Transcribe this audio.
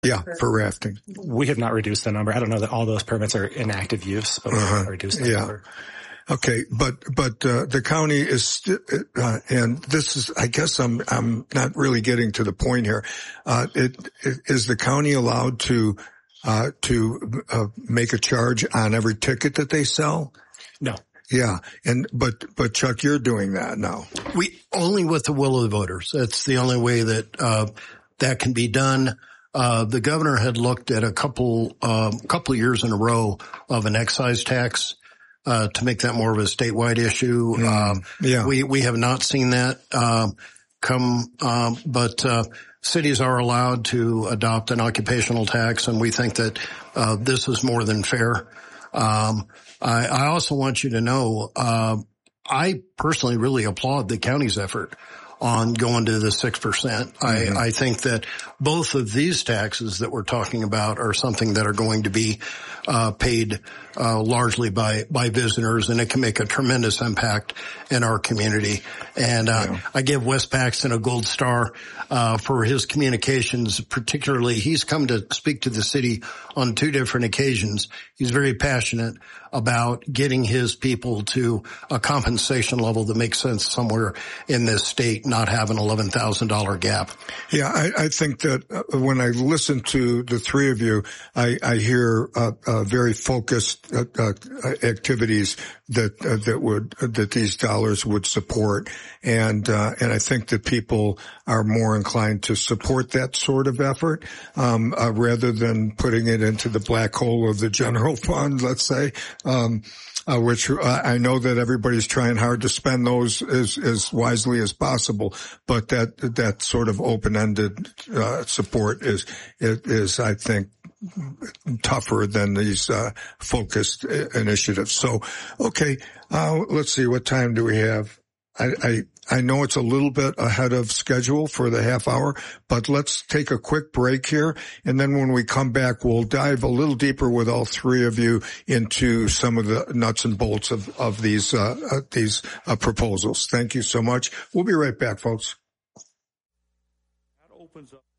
Yeah, for rafting. We have not reduced the number. I don't know that all those permits are in active use, but we've reduced the number. Okay, but the county is, and this is, I guess I'm not really getting to the point here. Is the county allowed to make a charge on every ticket that they sell? No. Yeah, but Chuck, you're doing that now. We only with the will of the voters. That's the only way that that can be done. The governor had looked at a couple years in a row of an excise tax. To make that more of a statewide issue. We have not seen that, but cities are allowed to adopt an occupational tax, and we think that, this is more than fair. I also want you to know, I personally really applaud the county's effort on going to the 6%. I think that both of these taxes that we're talking about are something that are going to be paid largely by visitors, and it can make a tremendous impact in our community. And I give Wes Paxton a gold star for his communications. Particularly, he's come to speak to the city on 2 different occasions. He's very passionate about getting his people to a compensation level that makes sense somewhere in this state, not have an $11,000 gap. Yeah, I think that when I listen to the three of you, I hear very focused activities that these dollars would support, and I think that people are more inclined to support that sort of effort rather than putting it into the black hole of the general fund, let's say. Which I know that everybody's trying hard to spend those as wisely as possible, but that sort of open-ended support is I think tougher than these focused initiatives. So, okay, let's see, what time do we have? I know it's a little bit ahead of schedule for the half hour, but let's take a quick break here. And then when we come back, we'll dive a little deeper with all three of you into some of the nuts and bolts of these proposals. Thank you so much. We'll be right back, folks. That opens up